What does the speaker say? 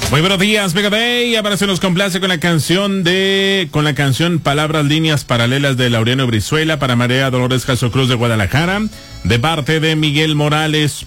Muy buenos días, Mega Day. Ahora se nos complace con la canción Palabras, Líneas Paralelas de Laureano Brizuela para María Dolores Caso Cruz de Guadalajara, de parte de Miguel Morales